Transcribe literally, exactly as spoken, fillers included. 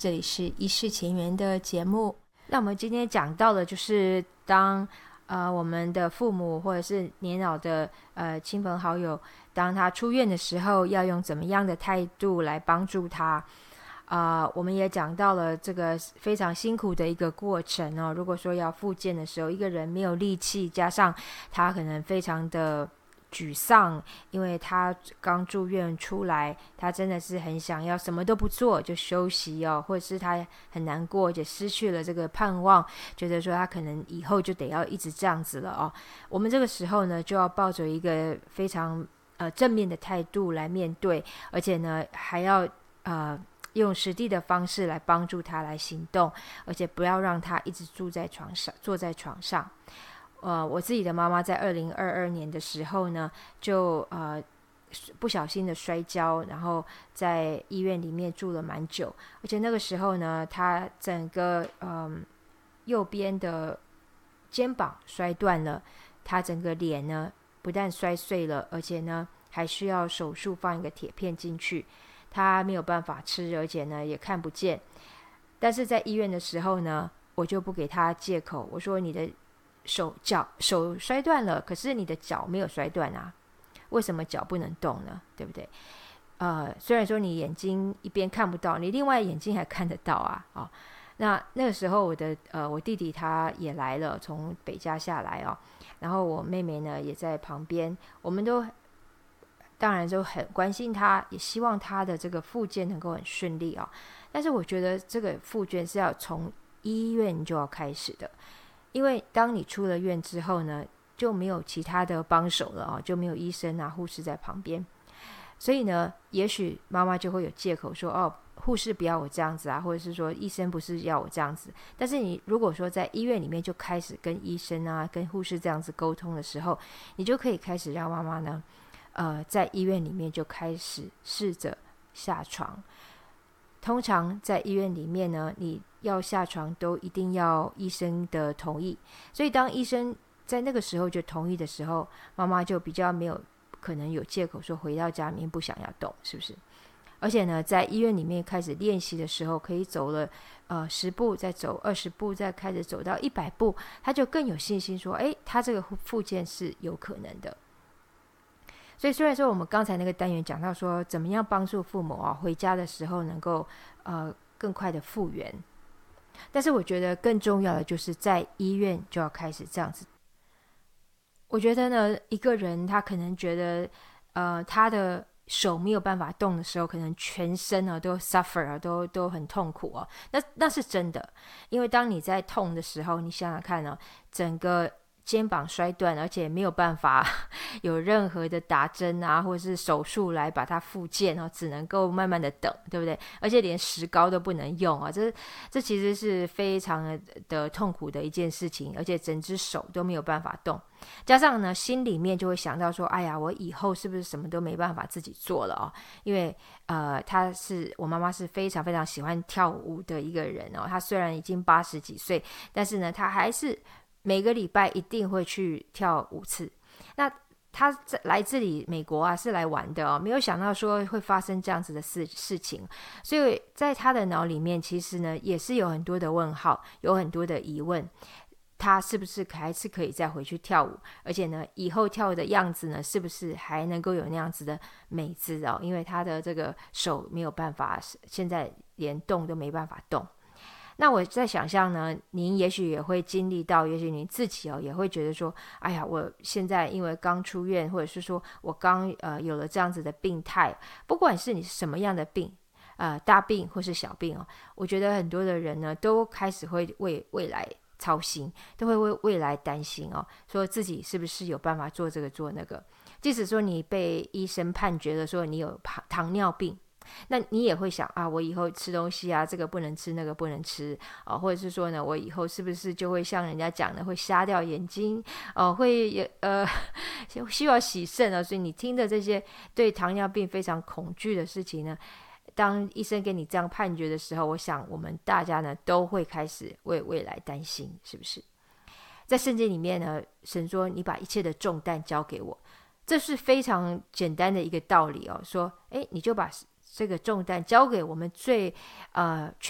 这里是医事前缘的节目。那我们今天讲到的就是当呃我们的父母或者是年老的呃亲朋好友，当他出院的时候，要用怎么样的态度来帮助他。啊、呃，我们也讲到了这个非常辛苦的一个过程哦。如果说要复健的时候，一个人没有力气，加上他可能非常的沮丧，因为他刚住院出来，他真的是很想要什么都不做就休息哦，或者是他很难过，也失去了这个盼望，觉得说他可能以后就得要一直这样子了哦。我们这个时候呢，就要抱着一个非常呃正面的态度来面对，而且呢还要呃。用实地的方式来帮助他来行动，而且不要让他一直住在床上，坐在床上。呃，我自己的妈妈在二零二二年的时候呢，就呃不小心的摔跤，然后在医院里面住了蛮久，而且那个时候呢，她整个嗯、呃、右边的肩膀摔断了，她整个脸呢不但摔碎了，而且呢还需要手术放一个铁片进去。他没有办法吃，而且呢也看不见。但是在医院的时候呢，我就不给他借口，我说你的手脚手摔断了，可是你的脚没有摔断啊，为什么脚不能动呢？对不对？呃，虽然说你眼睛一边看不到，你另外眼睛还看得到啊。哦，那那个时候我的呃我弟弟他也来了，从北加下来哦，然后我妹妹呢也在旁边，我们都。当然就很关心他，也希望他的这个复健能够很顺利哦。但是我觉得这个复健是要从医院就要开始的，因为当你出了院之后呢，就没有其他的帮手了哦，就没有医生啊、护士在旁边，所以呢，也许妈妈就会有借口说哦，护士不要我这样子啊，或者是说医生不是要我这样子。但是你如果说在医院里面就开始跟医生啊、跟护士这样子沟通的时候，你就可以开始让妈妈呢。呃，在医院里面就开始试着下床。通常在医院里面呢，你要下床都一定要医生的同意。所以当医生在那个时候就同意的时候，妈妈就比较没有可能有借口说回到家里面不想要动，是不是？而且呢，在医院里面开始练习的时候，可以走了呃十步，再走二十步，再开始走到一百步，他就更有信心说，哎，他这个复健是有可能的。所以虽然说我们刚才那个单元讲到说怎么样帮助父母啊回家的时候能够呃更快的复原，但是我觉得更重要的就是在医院就要开始这样子。我觉得呢，一个人他可能觉得呃他的手没有办法动的时候，可能全身啊都 suffer 啊，都都很痛苦哦。那那是真的，因为当你在痛的时候，你想想看哦，整个肩膀摔断，而且没有办法有任何的打针啊，或者是手术来把它复健哦，只能够慢慢的等，对不对？而且连石膏都不能用啊，这这其实是非常的痛苦的一件事情，而且整只手都没有办法动。加上呢，心里面就会想到说，哎呀，我以后是不是什么都没办法自己做了哦？因为呃，她是我妈妈是非常非常喜欢跳舞的一个人哦，她虽然已经八十几岁，但是呢，她还是每个礼拜一定会去跳五次。那他来这里美国啊是来玩的哦，没有想到说会发生这样子的事事情，所以在他的脑里面其实呢也是有很多的问号，有很多的疑问。他是不是还是可以再回去跳舞？而且呢，以后跳舞的样子呢，是不是还能够有那样子的美姿哦？因为他的这个手没有办法，现在连动都没办法动。那我在想象呢，您也许也会经历到，也许你自己哦也会觉得说，哎呀，我现在因为刚出院，或者是说我刚呃有了这样子的病态，不管是你什么样的病，呃大病或是小病哦，我觉得很多的人呢都开始会为未来操心，都会为未来担心哦，说自己是不是有办法做这个做那个。即使说你被医生判决了说你有糖尿病，那你也会想啊，我以后吃东西啊，这个不能吃，那个不能吃啊，或者是说呢，我以后是不是就会像人家讲的会瞎掉眼睛，呃，会呃需要洗肾啊？所以你听的这些对糖尿病非常恐惧的事情呢，当医生给你这样判决的时候，我想我们大家呢都会开始为未来担心，是不是？在圣经里面呢，神说你把一切的重担交给我，这是非常简单的一个道理哦。说，哎，你就把这个重担交给我们最呃